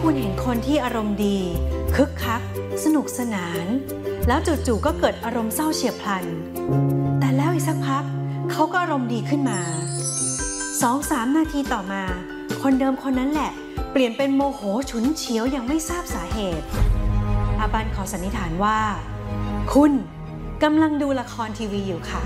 คุณเห็นคนที่อารมณ์ดีคึกคักสนุกสนานแล้วจู่ๆก็เกิดอารมณ์เศร้าเฉียบพลันแต่แล้วอีกสักพักเขาก็อารมณ์ดีขึ้นมา 2-3 นาทีต่อมาคนเดิมคนนั้นแหละเปลี่ยนเป็นโมโหฉุนเฉียวอย่างไม่ทราบสาเหตุอาบันขอสันนิษฐานว่าคุณกำลังดูละครทีวีอยู่ค่ะ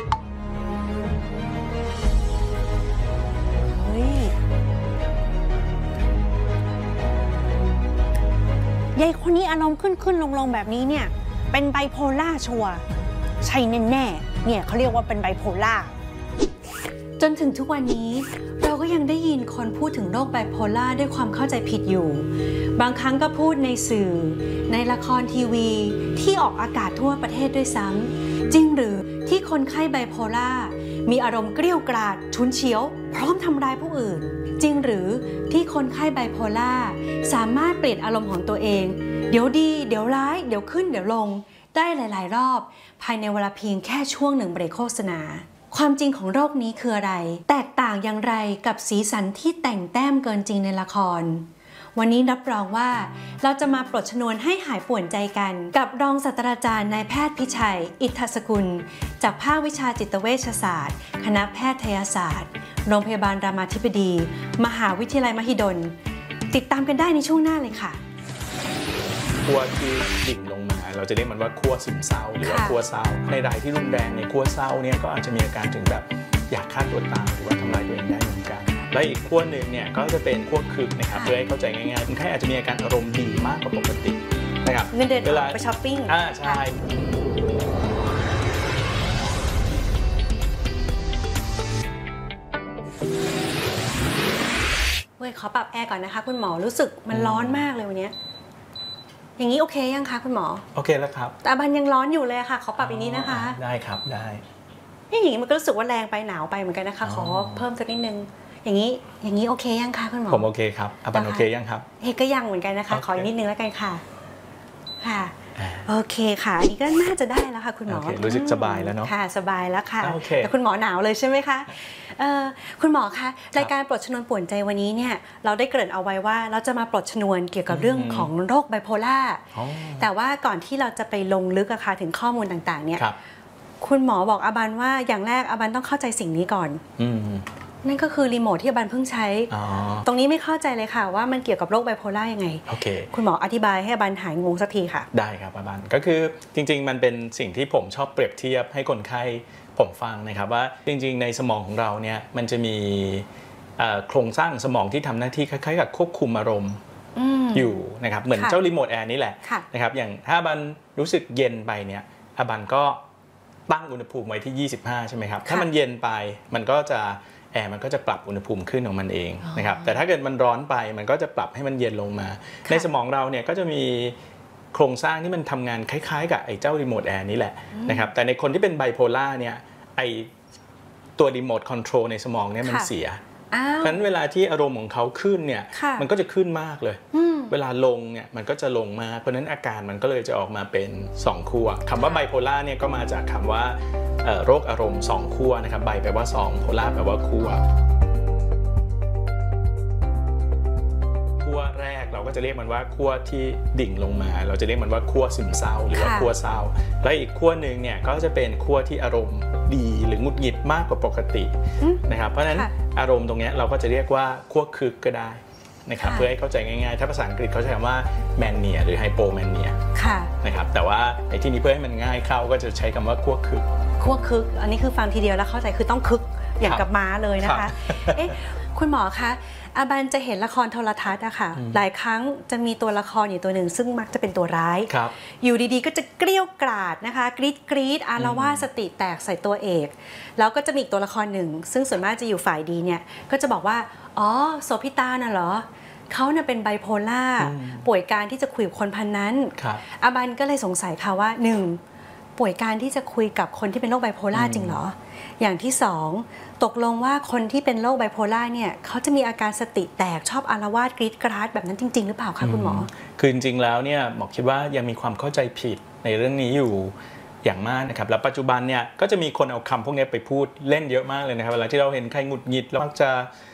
ยายคนนี้อารมณ์ขึ้นลงแบบนี้เนี่ยเป็นไบโพล่าชัวร์ใช่แน่ๆเนี่ยเขาเรียกว่าเป็นไบโพล่าจนถึงทุกวันนี้เราก็ยังได้ยินคนพูดถึงโรคไบโพล่าด้วยความเข้าใจผิดอยู่บางครั้งก็พูดในสื่อในละครทีวีที่ออกอากาศทั่วประเทศด้วยซ้ำจริงหรือที่คนไข้ไบโพล่ามีอารมณ์เกรี้ยวกราดฉุนเฉียวพร้อมทำร้ายผู้อื่นจริงหรือที่คนไข้ไบโพล่าสามารถเปลี่ยนอารมณ์ของตัวเองเดี๋ยวดีเดี๋ยวร้ายเดี๋ยวขึ้นเดี๋ยวลงได้หลายๆรอบภายในเวลาเพียงแค่ช่วงหนึ่งเบรกโฆษณาความจริงของโรคนี้คืออะไรแตกต่างอย่างไรกับสีสันที่แต่งแต้มเกินจริงในละครวันนี้รับรองว่าเราจะมาปลดชนวนให้หายป่วนใจกันกับรองศาสตราจารย์นายแพทย์พิชัยอิทธสกุลจากภาควิชาจิตเวชศาสตร์คณะแพทยศาสตร์โรงพยาบาลรามาธิบดีมหาวิทยาลัยมหิดลติดตามกันได้ในช่วงหน้าเลยค่ะขั้วที่ดิ่งลงมาเราจะเรียกมันว่าขั้วซึมเศร้าหรือว่าขั้วเศร้าในรายที่รุนแรงในขั้วเศร้าเนี่ยก็อาจจะมีอาการถึงแบบอยากฆ่าตัวตายหรือว่าทำลายตัวเองได้เหมือนกันและอีกขั้วหนึ่งเนี่ยก็จะเป็นขั้วคึกนะครับเพื่อให้เข้าใจง่ายๆคนไข้อาจจะมีอาการอารมณ์ดีมากกว่าปกตินะครับเงินเดือนออกไปช้อปปิ้งใช่ขอปรับแอร์ก่อนนะคะคุณหมอรู้สึกมันร้อนมากเลยวันนี้อย่างนี้โอเคยังคะคุณหมอโอเคแล้วครับแต่บันยังร้อนอยู่เลยค่ะขอปรับอีกนิดนะคะได้ครับได้อย่างนี้มันก็รู้สึกว่าแรงไปหนาวไปเหมือนกันนะคะขอเพิ่มสักนิดนึงอย่างนี้โอเคยังคะคุณหมอผมโอเคครับบันโอเคยังครับก็ยังเหมือนกันนะคะขออีกนิดนึงแล้วกันค่ะโอเคค่ะอันนี้ก็น่าจะได้แล้วค่ะคุณหมอรู้สึกสบายแล้วเนาะค่ะสบายแล้วค่ะแต่คุณหมอหนาวเลยใช่ไหมคะคุณหมอคะรายการปลดชนวนป่วนใจวันนี้เนี่ยเราได้เกริ่นเอาไว้ว่าเราจะมาปลดชนวนเกี่ยวกับเรื่องของโรคไบโพล่าแต่ว่าก่อนที่เราจะไปลงลึกอะค่ะถึงข้อมูลต่างๆเนี่ยคุณหมอบอกอาบันว่าอย่างแรกอาบันต้องเข้าใจสิ่งนี้ก่อนนั่นก็คือรีโมทที่อาบันเพิ่งใช้ตรงนี้ไม่เข้าใจเลยค่ะว่ามันเกี่ยวกับโรคไบโพล่ายังไงคุณหมออธิบายให้อาบันหายงงสักทีค่ะได้ครับอาบันก็คือจริงๆมันเป็นสิ่งที่ผมชอบเปรียบเทียบให้คนไข้ผมฟังนะครับว่าจริงๆในสมองของเราเนี่ยมันจะมีโครงสร้างสมองที่ทำหน้าที่คล้ายๆกับควบคุมอารมณ์อยู่นะครับเหมือนเจ้ารีโมทแอร์นี่แหละนะครับอย่างถ้าอาบันรู้สึกเย็นไปเนี่ยอาบันก็ตั้งอุณหภูมิไว้ที่25ใช่ไหมครับถ้ามันเย็นไปมันก็จะแอร์มันก็จะปรับอุณหภูมิขึ้นของมันเองนะครับแต่ถ้าเกิดมันร้อนไปมันก็จะปรับให้มันเย็นลงมาในสมองเราเนี่ยก็จะมีโครงสร้างที่มันทำงานคล้ายๆกับไอ้เจ้ารีโมทแอร์นี่แหละนะครับแต่ในคนที่เป็นไบโพล่าเนี่ยไอ้ตัวรีโมทคอนโทรลในสมองเนี่ยมันเสียเพราะฉะนั้นเวลาที่อารมณ์ของเขาขึ้นเนี่ยมันก็จะขึ้นมากเลยเวลาลงเนี่ยมันก็จะลงมากเพราะฉะนั้นอาการมันก็เลยจะออกมาเป็น2ขั้วคำว่าไบโพล่าเนี่ยก็มาจากคำว่าโรคอารมณ์2ขั้วนะครับไบแปลว่า2โพล่าแปลว่าขั้วแรกเราก็จะเรียกมันว่าขั้วที่ดิ่งลงมาเราจะเรียกมันว่าขั้วซึมเศร้าหรือว่าขั้วเศร้าและอีกขั้วหนึ่งเนี่ยก็จะเป็นขั้วที่อารมณ์ดีหรือหงุดหงิดมากกว่าปกตินะครับเพราะฉะนั้นอารมณ์ตรงนี้เราก็จะเรียกว่าขั้วคึกก็ได้นะครับเพื่อให้เข้าใจง่ายๆถ้าภาษาอังกฤษเขาใช้คำว่าแมนเนียหรือไฮโปแมนเนียนะครับแต่ว่าในที่นี้เพื่อให้มันง่ายเข้าก็จะใช้คำว่าขั้วคึกอันนี้คือฟังทีเดียวแล้วเข้าใจคือต้องคึกอย่างกับม้าเลยนะคะคุณหมอคะอาบันจะเห็นละครโทรทัศน์อะค่ะหลายครั้งจะมีตัวละครอยู่ตัวหนึ่งซึ่งมักจะเป็นตัวร้ายอยู่ดีๆก็จะเกรี้ยวกราดนะคะกรี๊ดอาละวาดสติแตกใส่ตัวเอกแล้วก็จะมีอีกตัวละครหนึ่งซึ่งส่วนมากจะอยู่ฝ่ายดีเนี่ยก็จะบอกว่าอ๋อโสภิตาน่ะเหรอเขาเนี่ยเป็นไบโพล่าป่วยการที่จะคุยกับคนพันนั้นอาบันก็เลยสงสัยค่ะว่า1ป่วยการที่จะคุยกับคนที่เป็นโรคไบโพล่าจริงเหรออย่างที่2ตกลงว่าคนที่เป็นโรคไบโพล่าเนี่ยเขาจะมีอาการสติแตกชอบอาละวาดกรี๊ดกราดแบบนั้นจริงๆหรือเปล่าคะคุณหมอคือจริงๆแล้วเนี่ยหมอคิดว่ายังมีความเข้าใจผิดในเรื่องนี้อยู่อย่างมากนะครับแล้วปัจจุบันเนี่ยก็จะมีคนเอาคำพวกนี้ไปพูดเล่นเยอะมากเลยนะครับเวลาที่เราเห็นใครหงุดหงิดเรามักจะ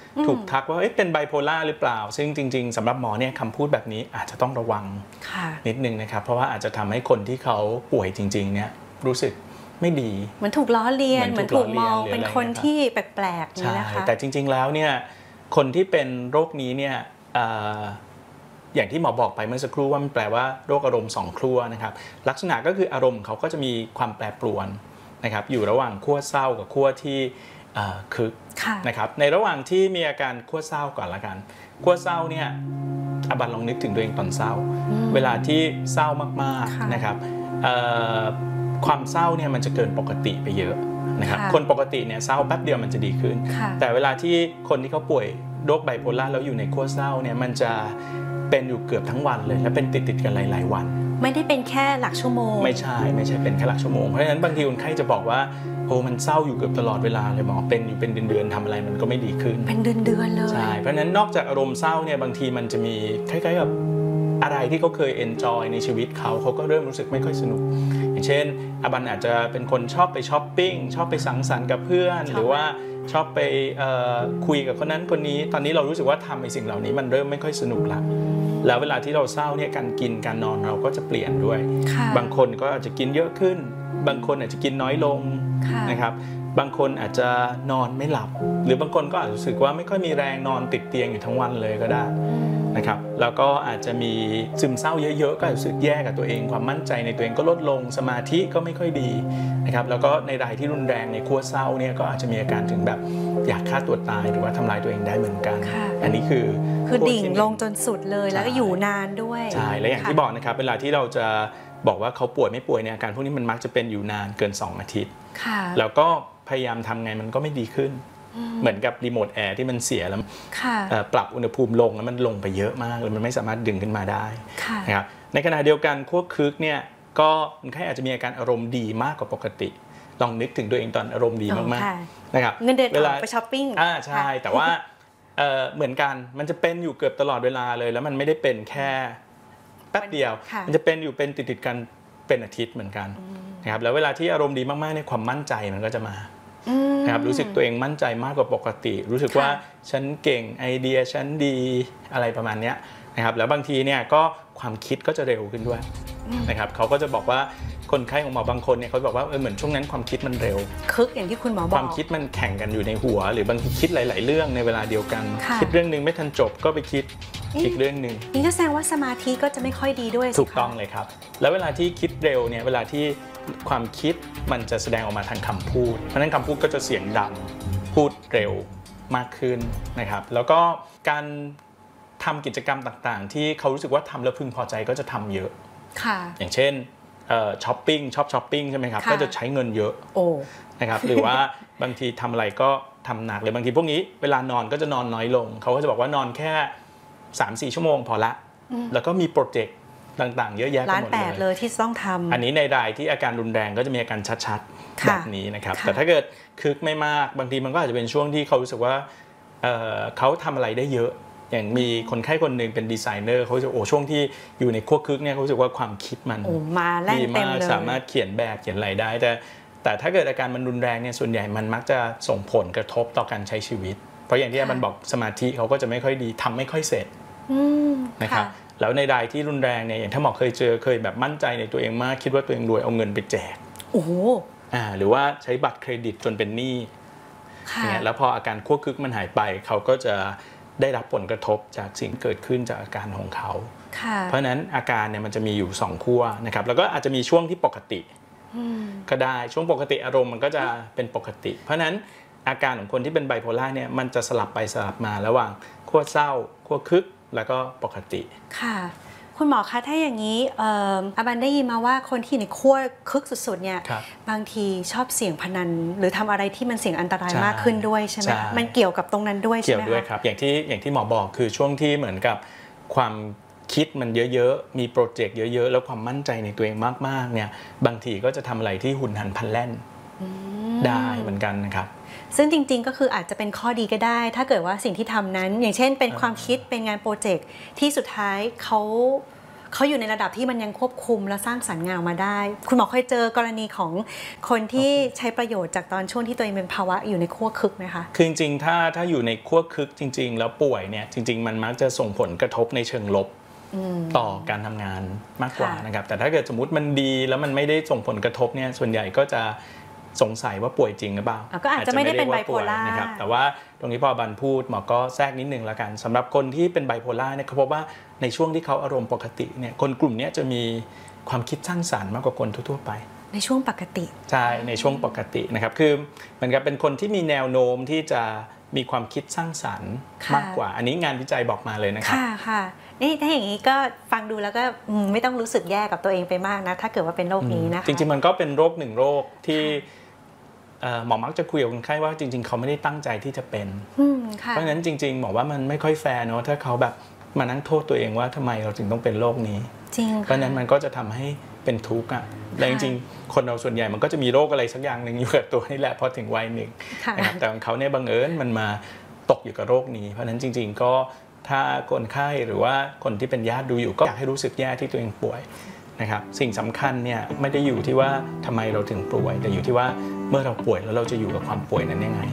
ถูกทักว่าเป็นไบโพล่าหรือเปล่าซึ่งจริงๆสำหรับหมอเนี่ยคำพูดแบบนี้อาจจะต้องระวังนิดนึงนะครับเพราะว่าอาจจะทำให้คนที่เขาป่วยจริงๆเนี่ยรู้สึกไม่ดีเหมือนถูกล้อเลียนเหมือนถูกมองเป็นคนที่แปลกๆนี่นะคะแต่จริงๆแล้วเนี่ยคนที่เป็นโรคนี้เนี่ยอย่างที่หมอบอกไปเมื่อสักครู่ว่ามันแปลว่าโรคอารมณ์2ขั้วนะครับลักษณะก็คืออารมณ์เขาก็จะมีความแปรปรวนนะครับอยู่ระหว่างขั้วเศร้ากับขั้วที่คึกนะครับในระหว่างที่มีอาการขั้วเศร้าก่อนละกันขั้วเศร้าเนี่ยอบันลองนึกถึงตัวเองตอนเศร้าเวลาที่เศร้ามากๆนะครับความเศร้าเนี่ยมันจะเกินปกติไปเยอะนะครับคนปกติเนี่ยเศร้าแป๊บเดียวมันจะดีขึ้นแต่เวลาที่คนที่เขาป่วยโรคไบโพล่าแล้วอยู่ในขั้วเศร้าเนี่ยมันจะเป็นอยู่เกือบทั้งวันเลยและเป็นติดกันหลายๆวันไม่ได้เป็นแค่หลักชั่วโมงไม่ใช่เป็นแค่หลักชั่วโมงเพราะฉะนั้นบางทีคนไข้จะบอกว่าโอ้มันเศร้าอยู่เกือบตลอดเวลาเลยหมอเป็นอยู่เป็นเดือนๆทำอะไรมันก็ไม่ดีขึ้นเป็นเดือนๆเลยใช่เพราะฉะนั้นนอกจากอารมณ์เศร้าเนี่ยบางทีมันจะมีคล้ายๆกับอะไรที่เขาเคยเอนจอยในชีวิตเขาก็เริ่มรู้สึกไม่ค่อยสนุกอย่างเช่นอบันอาจจะเป็นคนชอบไปช้อปปิ้งชอบไปสังสรรค์กับเพื่อนหรือว่าชอบไปคุยกับคนนั้นคนนี้ตอนนี้เรารู้สึกว่าทำในสิ่งเหล่านี้มันเริ่มไม่ค่อยสนุกละแล้วเวลาที่เราเศร้าเนี่ยการกินการนอนเราก็จะเปลี่ยนด้วยบางคนก็อาจจะกินเยอะขึ้นบางคนอาจจะกินน้อยลงนะครับบางคนอาจจะนอนไม่หลับหรือบางคนก็อาจจะรู้สึกว่าไม่ค่อยมีแรงนอนติดเตียงอยู่ทั้งวันเลยก็ได้นะครับแล้วก็อาจจะมีซึมเศร้าเยอะๆก็รู้สึกแย่กับตัวเองความมั่นใจในตัวเองก็ลดลงสมาธิก็ไม่ค่อยดีนะครับแล้วก็ในรายที่รุนแรงในขั้วเศร้าเนี่ยก็อาจจะมีอาการถึงแบบอยากฆ่าตัวตายหรือว่าทำลายตัวเองได้เหมือนกันอันนี้คือดิ่งลงจนสุดเลยแล้วก็อยู่นานด้วยใช่และอย่างที่บอกนะครับเวลาที่เราจะบอกว่าเขาป่วยไม่ป่วยเนี่ยอาการพวกนี้มันมักจะเป็นอยู่นานเกิน2 อาทิตย์แล้วก็พยายามทำไงมันก็ไม่ดีขึ้นเหมือนกับรีโมทแอร์ที่มันเสียแล้วปรับอุณหภูมิลงแล้วมันลงไปเยอะมากเลยมันไม่สามารถดึงขึ้นมาได้นะครับในขณะเดียวกันขั้วคึกเนี่ยก็คนไข้อาจจะมีอาการอารมณ์ดีมากกว่าปกติลองนึกถึงตัวเองตอนอารมณ์ดีมากๆนะครับเงินเดือนออกไปช้อปปิ้งใช่แต่ว่าเหมือนกันมันจะเป็นอยู่เกือบตลอดเวลาเลยแล้วมันไม่ได้เป็นแค่แป๊บเดียวมันจะเป็นอยู่เป็นติดกันเป็นอาทิตย์เหมือนกันนะครับแล้วเวลาที่อารมณ์ดีมากๆในความมั่นใจมันก็จะมานะครับรู้สึกตัวเองมั่นใจมากกว่าปกติรู้สึกว่าฉันเก่งไอเดียฉันดีอะไรประมาณนี้นะครับแล้วบางทีเนี่ยก็ความคิดก็จะเร็วขึ้นด้วยนะครับเขาก็จะบอกว่าคนไข้ของหมอบางคนเนี่ยเขาบอกว่าเหมือนช่วงนั้นความคิดมันเร็วคึกอย่างที่คุณหมอบอกความคิดมันแข่งกันอยู่ในหัวหรือบางทีคิดหลายๆเรื่องในเวลาเดียวกันคิดเรื่องนึงไม่ทันจบก็ไปคิดอีกเรื่องนึงนี่ก็แสดงว่าสมาธิก็จะไม่ค่อยดีด้วยถูกต้องเลยครับแล้วเวลาที่คิดเร็วเนี่ยเวลาที่ความคิดมันจะแสดงออกมาทางคำพูดเพราะฉะนั้นคำพูดก็จะเสียงดังพูดเร็วมากขึ้นนะครับแล้วก็การทำกิจกรรมต่างๆที่เขารู้สึกว่าทำแล้วพึงพอใจก็จะทำเยอะอย่างเช่นช้อปปิ้งชอบช้อปปิ้งใช่ไหมครับก็จะใช้เงินเยอะนะครับหรือว่าบางทีทำอะไรก็ทำหนักเลยบางทีพวกนี้เวลานอนก็จะนอนน้อยลงเขาก็จะบอกว่านอนแค่ 3-4 ชั่วโมงพอละแล้วก็มีโปรเจกต์ต่างๆเยอะแยะไปหมดเลยที่ต้องทำอันนี้ในรายที่อาการรุนแรงก็จะมีอาการชัดๆแบบนี้นะครับแต่ถ้าเกิดคึกไม่มากบางทีมันก็อาจจะเป็นช่วงที่เขารู้สึกว่าเขาทำอะไรได้เยอะอย่างมีคนไข้คนหนึ่งเป็นดีไซเนอร์เขาจะช่วงที่อยู่ในขั้วคึกเนี่ยเขารู้สึกว่าความคิดมันมาแล่นเต็มเลยสามารถเขียนแบบเขียนอะไรได้แต่ถ้าเกิดอาการมันรุนแรงเนี่ยส่วนใหญ่มันมักจะส่งผลกระทบต่อการใช้ชีวิตเพราะอย่างที่มันบอกสมาธิเขาก็จะไม่ค่อยดีทำไม่ค่อยเสร็จนะครับแล้วในรายที่รุนแรงเนี่ยอย่างถ้าหมอเคยแบบมั่นใจในตัวเองมากคิดว่าตัวเองรวยเอาเงินไปแจกหรือว่าใช้บัตรเครดิตจนเป็นหนี้เนี่ยแล้วพออาการขั้วคึกมันหายไปเขาก็จะได้รับผลกระทบจากสิ่งเกิดขึ้นจากอาการของเขาเพราะฉะนั้นอาการเนี่ยมันจะมีอยู่2ขั้วนะครับแล้วก็อาจจะมีช่วงที่ปกติก็ได้ช่วงปกติอารมณ์มันก็จะเป็นปกติเพราะฉะนั้นอาการของคนที่เป็นไบโพล่าเนี่ยมันจะสลับไปสลับมาระหว่างขั้วเศร้าขั้วคึกแล้วก็ปกติค่ะคุณหมอคะถ้าอย่างนี้อาบันได้ยินมาว่าคนที่ในขั้วคึกสุดๆเนี่ยบางทีชอบเสี่ยงพนันหรือทำอะไรที่มันเสี่ยงอันตรายมากขึ้นด้วยใช่ไหมมันเกี่ยวกับตรงนั้นด้วยใช่ไหมคะเกี่ยวด้วยครับอย่างที่หมอบอกคือช่วงที่เหมือนกับความคิดมันเยอะๆมีโปรเจกต์เยอะๆแล้วความมั่นใจในตัวเองมากๆเนี่ยบางทีก็จะทำอะไรที่หุนหันพลันแล่นได้เหมือนกันนะครับซึ่งจริงๆก็คืออาจจะเป็นข้อดีก็ได้ถ้าเกิดว่าสิ่งที่ทำนั้นอย่างเช่นเป็นความคิดเป็นงานโปรเจกต์ที่สุดท้ายเขาเขาอยู่ในระดับที่มันยังควบคุมและสร้างสรรค์งานมาได้ คุณหมอเคยเจอกรณีของคนที่ใช้ประโยชน์จากตอนช่วงที่ตัวเองเป็นภาวะอยู่ในขั้วคึกไหมคะคือจริงๆถ้าอยู่ในขั้วคึกจริงๆแล้วป่วยเนี่ยจริงๆมันมักจะส่งผลกระทบในเชิงลบต่อการทำงานมากกว่านะครับแต่ถ้าเกิดสมมติมันดีแล้วมันไม่ได้ส่งผลกระทบเนี่ยส่วนใหญ่ก็จะสงสัยว่าป่วยจริงหรือเปล่าก็อาจจะไม่ได้เป็นไบโพล่านะครับแต่ว่าตรงนี้พอบันพูดหมอก็แทรกนิดนึงแล้วกันสำหรับคนที่เป็นไบโพล่าเนี่ยเขาพบว่าในช่วงที่เขาอารมณ์ปกติเนี่ยคนกลุ่มนี้จะมีความคิดสร้างสรรค์มากกว่าคนทั่วๆไปในช่วงปกติใช่ในช่วงปกตินะครับคือเหมือนกับเป็นคนที่มีแนวโน้มที่จะมีความคิดสร้างสรรค์มากกว่าอันนี้งานวิจัยบอกมาเลยนะครับค่ะนี่ถ้าอย่างนี้ก็ฟังดูแล้วก็ไม่ต้องรู้สึกแย่กับตัวเองไปมากนะถ้าเกิดว่าเป็นโรคนี้นะคะจริงๆมันก็เป็นโรคหนึ่งโรคที่หมอมักจะคุยกับคนไข้ว่าจริงๆเขาไม่ได้ตั้งใจที่จะเป็นเพราะฉะนั้นจริงๆบอกว่ามันไม่ค่อยแฟร์เนอะถ้าเขาแบบมานั่งโทษตัวเองว่าทำไมเราถึงต้องเป็นโรคนี้จริงเพราะฉะนั้นมันก็จะทำให้เป็นทุกข์อ่ะและจริงๆคนเราส่วนใหญ่มันก็จะมีโรคอะไรสักอย่างหนึ่งอยู่กับตัวนี่แหละพอถึงวัยหนึ่งนะครับแต่ของเขาเนี่ยบังเอิญมันมาตกอยู่กับโรคนี้เพราะฉะนั้นจริงๆก็ถ้าคนไข้หรือว่าคนที่เป็นญาติดูอยู่ก็อยากให้รู้สึกแย่ที่ตัวเองป่วยนะครับสิ่งสำคัญเนี่ยไม่ได้อยู่ที่ว่าทำไมเราถึงป่วยแต่อยู่ที่ว่าเมื่อเราป่วยแล้วเราจะอยู่กับความป่วยนั้นยังไง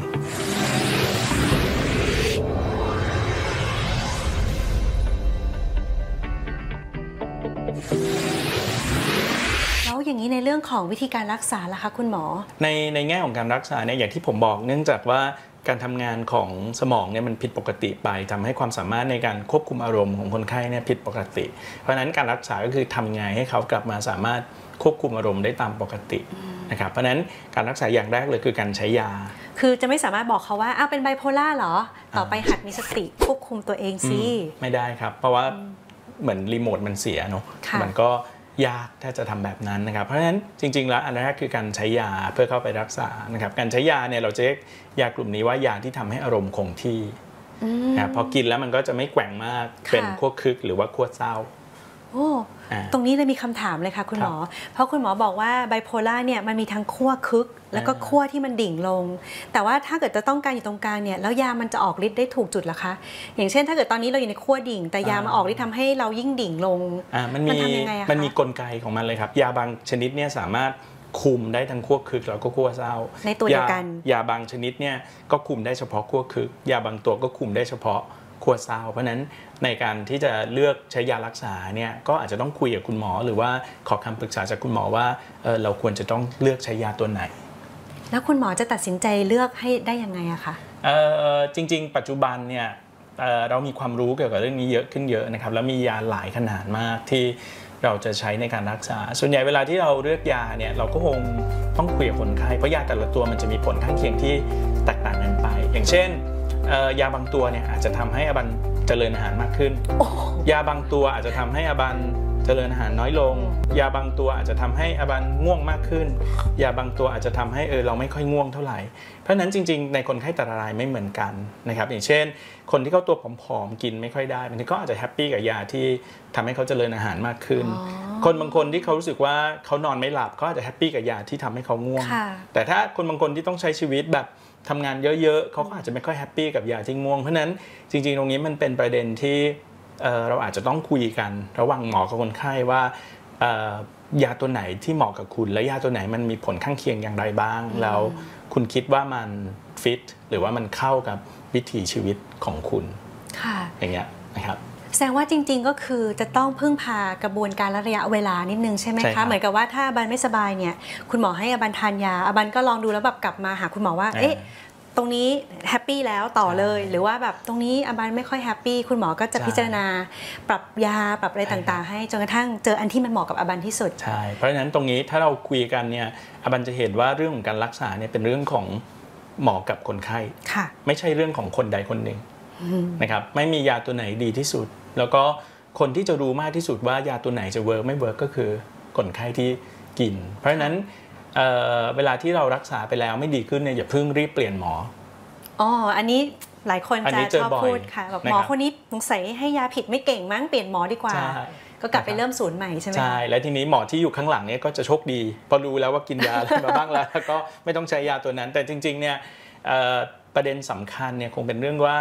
แล้วอย่างนี้ในเรื่องของวิธีการรักษาล่ะคะคุณหมอในแง่ของการรักษาเนี่ยอย่างที่ผมบอกเนื่องจากว่าการทำงานของสมองเนี่ยมันผิดปกติไปทำให้ความสามารถในการควบคุมอารมณ์ของคนไข้เนี่ยผิดปกติเพราะฉะนั้นการรักษาก็คือทำไงให้เขากลับมาสามารถควบคุมอารมณ์ได้ตามปกตินะครับเพราะฉะนั้นการรักษาอย่างแรกเลยคือการใช้ยาคือจะไม่สามารถบอกเขาว่าเป็นไบโพล่าเหรอต่อไปหัดมีสติควบคุมตัวเองสิไม่ได้ครับเพราะว่าเหมือนรีโมทมันเสียเนาะมันก็ยากถ้าจะทำแบบนั้นนะครับเพราะฉะนั้นจริงๆแล้วอันแรกคือการใช้ยาเพื่อเข้าไปรักษานะครับการใช้ยาเนี่ยเราจะเรียกยากลุ่มนี้ว่ายาที่ทำให้อารมณ์คงที่นะพอกินแล้วมันก็จะไม่แกว่งมากเป็นขั้วคึกหรือว่าขั้วเศร้าตรงนี้เลยมีคำถามเลยค่ะคุณหมอเพราะคุณหมอบอกว่าไบโพล่าเนี่ยมันมีทั้งขั้วคึกแล้วก็ขั้วที่มันดิ่งลงแต่ว่าถ้าเกิดจะต้องการอยู่ตรงกลางเนี่ยแล้วยามันจะออกฤทธิ์ได้ถูกจุดหรอคะอย่างเช่นถ้าเกิดตอนนี้เราอยู่ในขั้วดิ่งแต่ยามาออกฤทธิ์ทำให้เรายิ่งดิ่งลงมันทำยังไงคะมันมีกลไกของมันเลยครับยาบางชนิดเนี่ยสามารถคุมได้ทั้งขั้วคึกแล้วก็ขั้วเศร้าในตัวเดียวกันยาบางชนิดเนี่ยก็คุมได้เฉพาะขั้วคึกยาบางตัวก็คุมได้เฉพาะขั้วเศร้าเพราะนั้นในการที่จะเลือกใช้ยารักษาเนี่ยก็อาจจะต้องคุยกับคุณหมอหรือว่าขอคำปรึกษาจากคุณหมอว่าเราควรจะต้องเลือกใช้ยาตัวไหนแล้วคุณหมอจะตัดสินใจเลือกให้ได้ยังไงอะคะจริงๆปัจจุบันเนี่ยเรามีความรู้เกี่ยวกับเรื่องนี้เยอะขึ้นเยอะนะครับแล้วมียาหลายขนาดมากที่เราจะใช้ในการรักษาส่วนใหญ่เวลาที่เราเลือกยาเนี่ยเราก็คงต้องคุยกับคนไข้เพราะยาแต่ละตัวมันจะมีผลข้างเคียงที่แตกต่างกันไปอย่างเช่นยาบางตัวเนี่ยอาจจะทำให้อบันเจริญอาหารมากขึ้นยาบางตัวอาจจะทำให้อบันเจริญอาหารน้อยลงยาบางตัวอาจจะทำให้อบันง่วงมากขึ้นยาบางตัวอาจจะทำให้เราไม่ค่อยง่วงเท่าไหร่เพราะฉะนั้นจริงๆในคนไข้แต่ละรายไม่เหมือนกันนะครับอย่างเช่นคนที่เขาตัวผอมๆกินไม่ค่อยได้บางทีก็อาจจะแฮปปี้กับยาที่ทำให้เขาเจริญอาหารมากขึ้นคนบางคนที่เขารู้สึกว่าเขานอนไม่หลับเขาอาจจะแฮปปี้กับยาที่ทำให้เขาง่วงแต่ถ้าคนบางคนที่ต้องใช้ชีวิตแบบทำงานเยอะๆเขาก็อาจจะไม่ค่อยแฮปปี้กับยาที่ง่วงเพราะนั้นจริงๆตรงนี้มันเป็นประเด็นที่เราอาจจะต้องคุยกันระหว่างหมอกับคนไข้ว่ายาตัวไหนที่เหมาะกับคุณและยาตัวไหนมันมีผลข้างเคียงอย่างไรบ้างแล้วคุณคิดว่ามันฟิตหรือว่ามันเข้ากับวิถีชีวิตของคุณอย่างเงี้ยนะครับแสดงว่าจริงๆก็คือจะต้องพึ่งพากระบวนการระยะเวลานิดนึงใช่ไหมคะเหมือนกับว่าถ้าอบันไม่สบายเนี่ยคุณหมอให้อบันทานยาอบันก็ลองดูแล้วแบบกลับมาหาคุณหมอว่าตรงนี้แฮปปี้แล้วต่อเลยหรือว่าแบบตรงนี้อบันไม่ค่อยแฮปปี้คุณหมอก็จะพิจารณาปรับยาปรับอะไรต่างๆให้จนกระทั่งเจออันที่มันเหมาะกับอบันที่สุดใช่เพราะฉะนั้นตรงนี้ถ้าเราคุยกันเนี่ยอบันจะเห็นว่าเรื่องของการรักษาเนี่ยเป็นเรื่องของหมอกับคนไข้ไม่ใช่เรื่องของคนใดคนหนึ่งนะครับไม่มียาตัวไหนดีที่สุดแล้วก็คนที่จะรู้มากที่สุดว่ายาตัวไหนจะเวิร์กไม่เวิร์กก็คือคนไข้ที่กินเพราะฉะนั้นเวลาที่เรารักษาไปแล้วไม่ดีขึ้นเนี่ยอย่าเพิ่งรีบเปลี่ยนหมออันนี้หลายคนจะชอบพูดค่ะแบบหมอคนนี้สงสัยให้ยาผิดไม่เก่งมั้งเปลี่ยนหมอดีกว่าก็กลับไปเริ่มศูนย์ใหม่ใช่ไหมใช่และทีนี้หมอที่อยู่ข้างหลังเนี่ยก็จะโชคดีพอรู้แล้วว่ากินยาอะไรมาบ้างแล้วก็ไม่ต้องใช้ยาตัวนั้นแต่จริงๆเนี่ยประเด็นสำคัญเนี่ยคงเป็นเรื่องว่า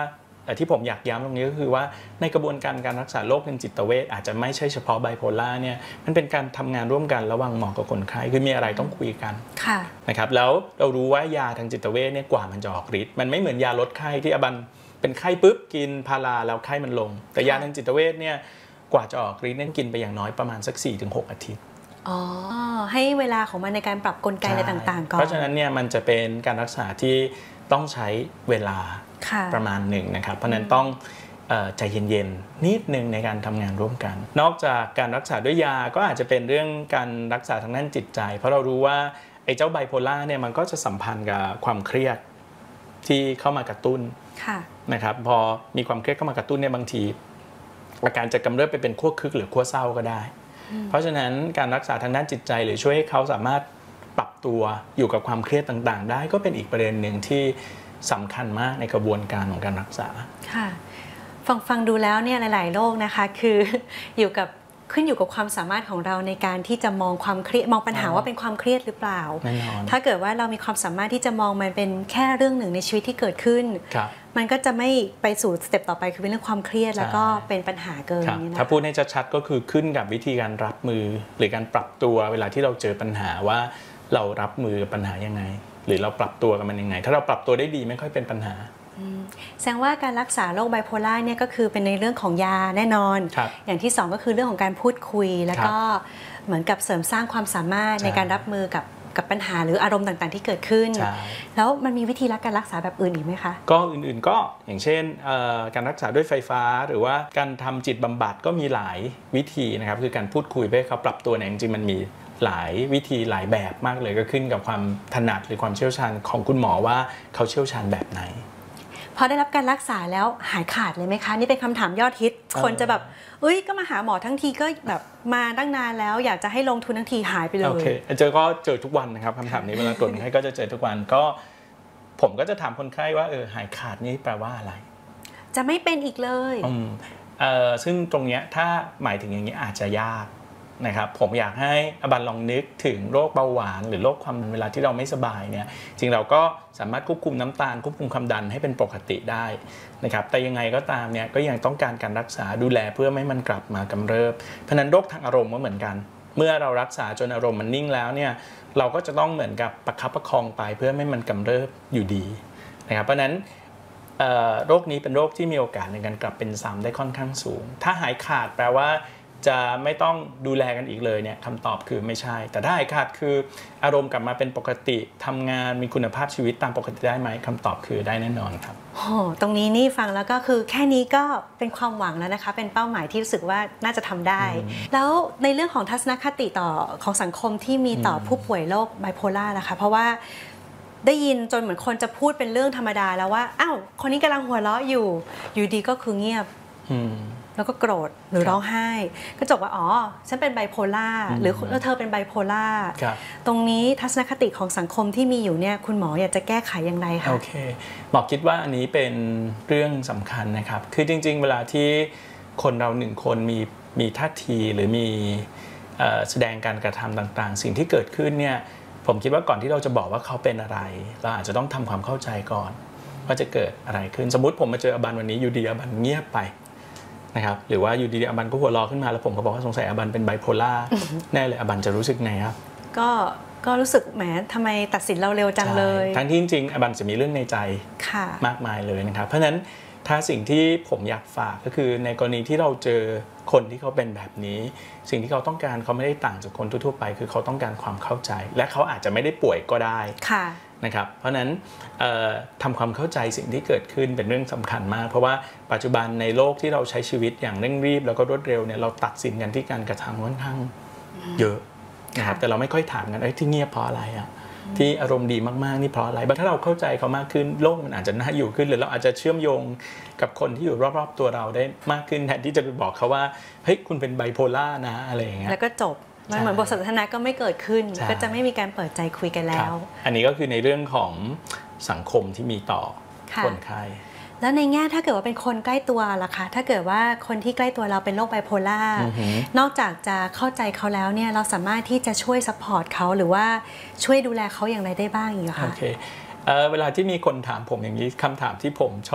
ที่ผมอยากย้ำตรงนี้ก็คือว่าในกระบวนการการรักษาโรคทางจิตเวชอาจจะไม่ใช่เฉพาะไบโพล่าเนี่ยมันเป็นการทำงานร่วมกันระหว่างหมอกับคนไข้คือมีอะไรต้องคุยกันนะครับแล้วเรารู้ว่ายาทางจิตเวชเนี่ยกว่ามันจะออกฤทธิ์มันไม่เหมือนยาลดไข้ที่อบันเป็นไข้ปุ๊บกินพาราแล้วไข้มันลงแต่ยาทางจิตเวชเนี่ยกว่าจะออกฤทธิ์เนี่ยกินไปอย่างน้อยประมาณสัก 4-6 อาทิตย์ให้เวลาของมันในการปรับกลไกอะไรต่างๆก่อนเพราะฉะนั้นเนี่ยมันจะเป็นการรักษาที่ต้องใช้เวลาประมาณหนึ่งนะครับเพราะนั้นต้องใจเย็นๆนิดนึงในการทำงานร่วมกันนอกจากการรักษาด้วยยาก็อาจจะเป็นเรื่องการรักษาทางด้านจิตใจเพราะเรารู้ว่าไอ้เจ้าไบโพล่าเนี่ยมันก็จะสัมพันธ์กับความเครียดที่เข้ามากระตุ้นนะครับพอมีความเครียดเข้ามากระตุ้นเนี่ยบางทีอาการจะกำเริบไปเป็นขั้วคึกหรือขั้วเศร้าก็ได้เพราะฉะนั้นการรักษาทางด้านจิตใจหรือช่วยให้เขาสามารถปรับตัวอยู่กับความเครียดต่างๆได้ก็เป็นอีกประเด็นหนึ่งที่สำคัญมากในกระบวนการของการรักษาค่ะฟังดูแล้วเนี่ยหลายๆโรคนะคะคือขึ้นอยู่กับความสามารถของเราในการที่จะมองความเครียดมองปัญหาว่าเป็นความเครียดหรือเปล่าถ้าเกิดว่าเรามีความสามารถที่จะมองมันเป็นแค่เรื่องหนึ่งในชีวิตที่เกิดขึ้นมันก็จะไม่ไปสู่สเต็ปต่อไปคือเป็นเรื่องความเครียดแล้วก็เป็นปัญหาเกินนี่นะถ้าพูดให้ชัดๆก็คือขึ้นกับวิธีการรับมือหรือการปรับตัวเวลาที่เราเจอปัญหาว่าเรารับมือกับปัญหายังไงหรือเราปรับตัวกับมันยังไงถ้าเราปรับตัวได้ดีไม่ค่อยเป็นปัญหาแสดงว่าการรักษาโรคไบโพล่าเนี่ยก็คือเป็นในเรื่องของยาแน่นอนอย่างที่2ก็คือเรื่องของการพูดคุยแล้วก็เหมือนกับเสริมสร้างความสามารถในการรับมือกับปัญหาหรืออารมณ์ต่างๆที่เกิดขึ้นแล้วมันมีวิธีการรักษาแบบอื่นอีกไหมคะก็อื่นๆก็อย่างเช่นการรักษาด้วยไฟฟ้าหรือว่าการทำจิตบำบัดก็มีหลายวิธีนะครับคือการพูดคุยเพื่อให้เขาปรับตัวเนี่ยจริงๆมันมีหลายวิธีหลายแบบมากเลยก็ขึ้นกับความถนัดหรือความเชี่ยวชาญของคุณหมอว่าเขาเชี่ยวชาญแบบไหนพอได้รับการรักษาแล้วหายขาดเลยไหมคะนี่เป็นคำถามยอดฮิตคนจะแบบก็มาหาหมอทั้งทีก็แบบมาตั้งนานแล้วอยากจะให้ลงทุนทั้งทีหายไปเลยโอเคเจอทุกวันนะครับคำถามนี้เวลาตรวจคนไข้ก็จะเจอทุกวันก็ผมก็จะถามคนไข้ว่าหายขาดนี่แปลว่าอะไรจะไม่เป็นอีกเลยซึ่งตรงนี้ถ้าหมายถึงอย่างนี้อาจจะยากนะครับผมอยากให้อบันลองนึกถึงโรคเบาหวานหรือโรคความดันเวลาที่เราไม่สบายเนี่ยจริงเราก็สามารถควบคุมน้ำตาลควบคุมความดันให้เป็นปกติได้นะครับแต่ยังไงก็ตามเนี่ยก็ยังต้องการการรักษาดูแลเพื่อไม่ให้มันกลับมากำเริบเพราะนั้นโรคทางอารมณ์ก็เหมือนกันเมื่อเรารักษาจนอารมณ์มันนิ่งแล้วเนี่ยเราก็จะต้องเหมือนกับประคับประคองไปเพื่อไม่ให้มันกำเริบอยู่ดีนะครับเพราะนั้นโรคนี้เป็นโรคที่มีโอกาสในการกลับเป็นซ้ำได้ค่อนข้างสูงถ้าหายขาดแปลว่าจะไม่ต้องดูแลกันอีกเลยเนี่ยคำตอบคือไม่ใช่แต่ถ้าหายขาดคืออารมณ์กลับมาเป็นปกติทำงานมีคุณภาพชีวิตตามปกติได้ไหมคำตอบคือได้แน่นอนครับตรงนี้นี่ฟังแล้วก็คือแค่นี้ก็เป็นความหวังแล้วนะคะเป็นเป้าหมายที่รู้สึกว่าน่าจะทำได้แล้วในเรื่องของทัศนคติต่อของสังคมที่มีต่อผู้ป่วยโรคไบโพล่านะคะเพราะว่าได้ยินจนเหมือนคนจะพูดเป็นเรื่องธรรมดาแล้วว่าอ้าวคนนี้กำลังหัวเราะอยู่ดีก็คือเงียบแล้วก็โกรธหรือร้องไห้ก็จบว่าฉันเป็นไบโพล่าหรือเธอเป็นไบโพล่าตรงนี้ทัศนคติของสังคมที่มีอยู่เนี่ยคุณหมออยากจะแก้ไขอย่างไรคะโอเคหมอคิดว่าอันนี้เป็นเรื่องสำคัญนะครับคือจริงๆเวลาที่คนเราหนึ่งคนมีท่าทีหรือมีแสดงการกระทำต่างๆสิ่งที่เกิดขึ้นเนี่ยผมคิดว่าก่อนที่เราจะบอกว่าเขาเป็นอะไรเราอาจจะต้องทำความเข้าใจก่อนว่าจะเกิดอะไรขึ้นสมมุติผมมาเจออบันวันนี้อยู่ดีอบันเงียบไปนะครับหรือว่าอยู่ดีๆอบันก็หัวเราะขึ้นมาแล้วผมก็บอกว่าสงสัยอบันเป็นไบโพล่าแน่เลยอบันจะรู้สึกไงครับก็รู้สึกแหมทำไมตัดสินเราเร็วจังเลยทั้งที่จริงๆอบันจะมีเรื่องในใจมากมายเลยนะครับเพราะฉะนั้นถ้าสิ่งที่ผมอยากฝากก็คือในกรณีที่เราเจอคนที่เขาเป็นแบบนี้สิ่งที่เขาต้องการเขาไม่ได้ต่างจากคนทั่วๆไปคือเขาต้องการความเข้าใจและเขาอาจจะไม่ได้ป่วยก็ได้นะครับเพราะนั้นทำความเข้าใจสิ่งที่เกิดขึ้นเป็นเรื่องสำคัญมากเพราะว่าปัจจุบันในโลกที่เราใช้ชีวิตอย่างเร่งรีบแล้วก็รวดเร็วเนี่ยเราตัดสินกันที่การกระทำค่อนข้างเยอะนะครับแต่เราไม่ค่อยถามกันที่เงียบเพราะอะไรที่อารมณ์ดีมากๆนี่เพราะอะไรถ้าเราเข้าใจเขามากขึ้นโลกมันอาจจะน่าอยู่ขึ้นหรือเราอาจจะเชื่อมโยงกับคนที่อยู่รอบๆตัวเราได้มากขึ้นแทนที่จะไปบอกเขาว่าเฮ้ยคุณเป็นไบโพล่านะอะไรอย่างเงี้ยแล้วก็จบมันเหมือนบทสนทนาก็ไม่เกิดขึ้นก็จะไม่มีการเปิดใจคุยกันแล้วอันนี้ก็คือในเรื่องของสังคมที่มีต่อคนไข้แล้วในแง่ถ้าเกิดว่าเป็นคนใกล้ตัวล่ะคะถ้าเกิดว่าคนที่ใกล้ตัวเราเป็นโรคไบโพล่านอกจากจะเข้าใจเขาแล้วเนี่ยเราสามารถที่จะช่วยซัพพอร์ตเขาหรือว่าช่วยดูแลเขาอย่างไรได้บ้างอีกคะโอเคเวลาที่มีคนถามผมอย่างนี้คำถามที่ผมชอบ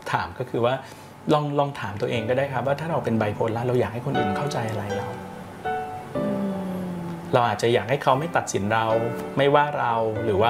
ถามก็คือว่าลองถามตัวเองก็ได้ครับว่าถ้าเราเป็นไบโพล่าเราอยากให้คนอื่นเข้าใจอะไรเราอาจจะอยากให้เขาไม่ตัดสินเราไม่ว่าเราหรือว่า